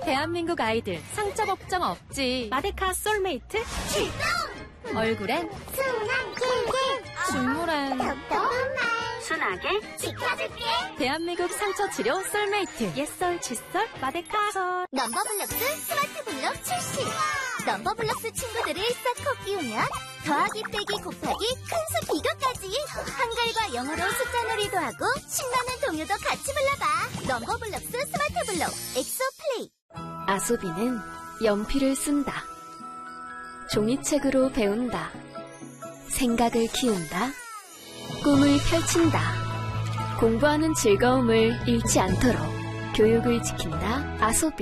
대한민국 아이들 상처 걱정 없지. 마데카 솔메이트 출동! 얼굴엔 순한 꿀꿀, 중물엔 톡톡한 말 순하게 지켜줄게. 대한민국 상처 치료 솔메이트. 옛설 칫솔 마데카 솔. 넘버블럭스 스마트 블럭 출시. 넘버블럭스 친구들을 싹 끼우면 더하기 빼기 곱하기 큰수 비교까지 한글과 영어로 숫자 놀이도 하고 신나는 동요도 같이 불러봐. 넘버블럭스 스마트 블럭 엑소 플레이. 아소비는 연필을 쓴다. 종이책으로 배운다. 생각을 키운다. 꿈을 펼친다. 공부하는 즐거움을 잃지 않도록 교육을 지킨다. 아소비.